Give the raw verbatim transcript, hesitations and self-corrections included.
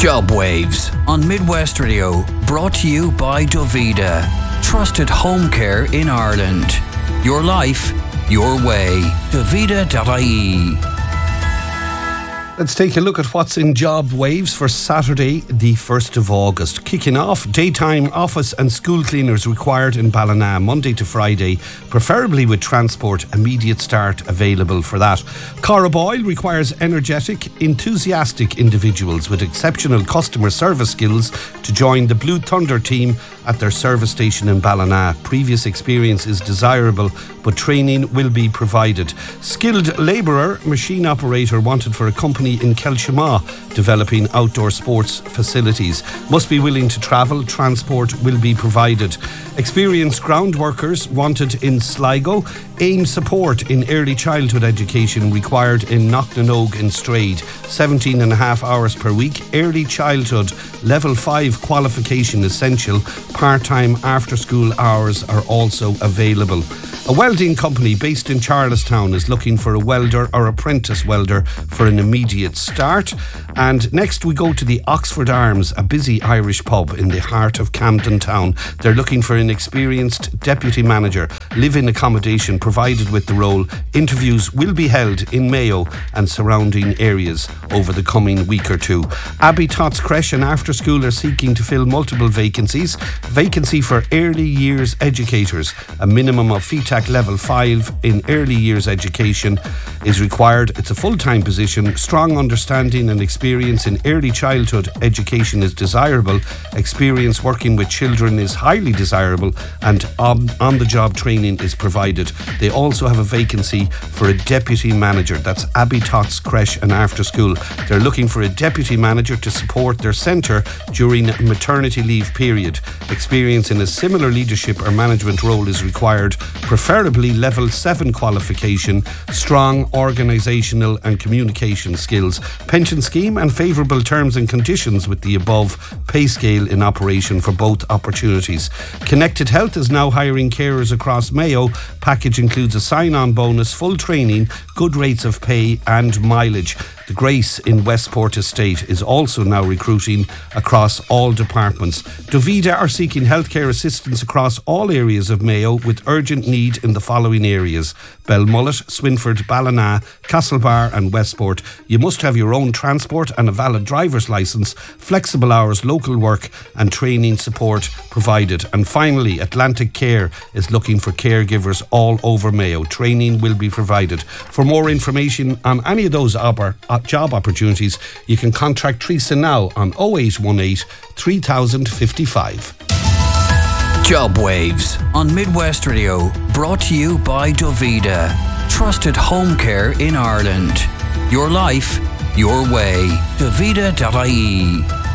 Job Waves on Midwest Radio, brought to you by Dovida, trusted home care in Ireland. Your life, your way. Dovida dot I E. Let's take a look at what's in Job Waves for Saturday, the first of August. Kicking off, daytime office and school cleaners required in Ballina, Monday to Friday, preferably with transport, immediate start available for that. Cara Boyle requires energetic, enthusiastic individuals with exceptional customer service skills to join the Blue Thunder team at their service station in Ballina. Previous experience is desirable, but training will be provided. Skilled labourer, machine operator wanted for a company in Kelshima developing outdoor sports facilities. Must be willing to travel. Transport will be provided. Experienced ground workers wanted in Sligo. AIM support in early childhood education required in Knocknanog and Strade. seventeen and a half hours per week. Early childhood level five qualification essential. Part-time after school hours are also available. A welding company based in Charlestown is looking for a welder or apprentice welder for an immediate start. And next we go to the Oxford Arms, a busy Irish pub in the heart of Camden Town. They're looking for an experienced deputy manager, live-in accommodation provided with the role. Interviews will be held in Mayo and surrounding areas over the coming week or two. Abbey Tots Creche and After School are seeking to fill multiple vacancies. Vacancy for early years educators. A minimum of F E T A C level five in early years education is required. It's a full-time position. Strong understanding and experience in early childhood education is desirable. Experience working with children is highly desirable, and on, on-the-job training is provided. They also have a vacancy for a deputy manager. That's Abbey Tots Creche and After School. They're looking for a deputy manager to support their centre during maternity leave period. Experience in a similar leadership or management role is required, preferably level seven qualification, strong organisational and communication skills. Pension scheme and favourable terms and conditions with the above pay scale in operation for both opportunities. Connected Health is now hiring carers across Mayo. Package includes a sign-on bonus, full training, good rates of pay and mileage. The Grace in Westport Estate is also now recruiting across all departments. Dovida are seeking healthcare assistance across all areas of Mayo with urgent need in the following areas: Belmullet, Swinford, Ballina, Castlebar and Westport. You must have your own transport and a valid driver's licence, flexible hours, local work and training support provided. And finally, Atlantic Care is looking for caregivers all over Mayo. Training will be provided. For more information on any of those op- job opportunities, you can contact Teresa now on oh eight one eight, three thousand fifty-five. Job Waves on Midwest Radio, brought to you by Dovida, trusted home care in Ireland. Your life, your way. Dovida dot I E.